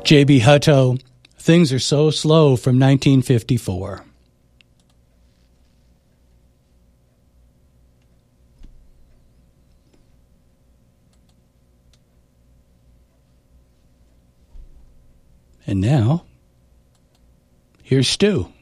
J.B. Hutto, Things Are So Slow from 1954. And now, here's Stu.